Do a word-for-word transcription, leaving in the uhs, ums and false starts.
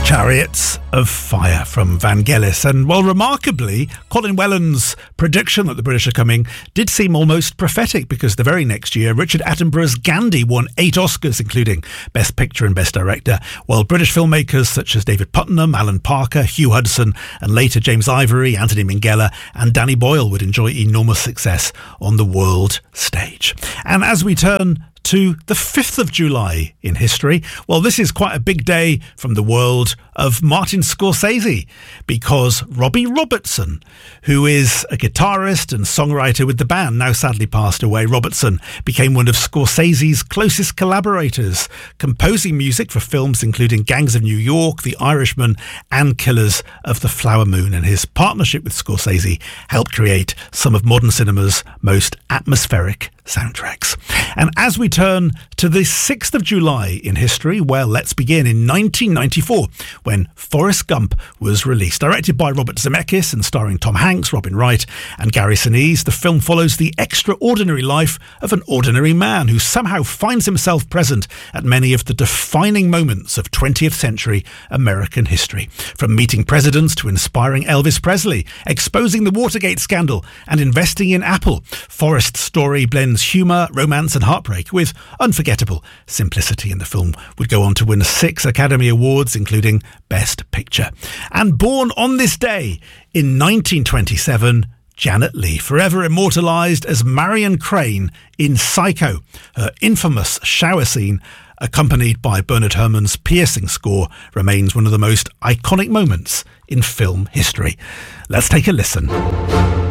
Chariots of Fire from Vangelis. And, well, remarkably, Colin Whelan's prediction that the British are coming did seem almost prophetic, because the very next year, Richard Attenborough's Gandhi won eight Oscars, including Best Picture and Best Director, while British filmmakers such as David Putnam, Alan Parker, Hugh Hudson, and later James Ivory, Anthony Minghella, and Danny Boyle would enjoy enormous success on the world stage. And as we turn to the fifth of July in history, well, this is quite a big day from the world of Martin Scorsese, because Robbie Robertson, who is a guitarist and songwriter with the band, now sadly passed away, Robertson became one of Scorsese's closest collaborators, composing music for films including Gangs of New York, The Irishman, and Killers of the Flower Moon. And his partnership with Scorsese helped create some of modern cinema's most atmospheric soundtracks. And as we turn to the sixth of July in history, well, let's begin in nineteen ninety-four, when Forrest Gump was released. Directed by Robert Zemeckis and starring Tom Hanks, Robin Wright, and Gary Sinise, the film follows the extraordinary life of an ordinary man who somehow finds himself present at many of the defining moments of twentieth century American history. From meeting presidents to inspiring Elvis Presley, exposing the Watergate scandal, and investing in Apple, Forrest's story blends humour, romance and heartbreak with unforgettable simplicity, and the film would go on to win six Academy Awards, including Best Picture. And born on this day in nineteen twenty-seven, Janet Leigh, forever immortalised as Marion Crane in Psycho. Her infamous shower scene, accompanied by Bernard Herrmann's piercing score, remains one of the most iconic moments in film history. Let's take a listen.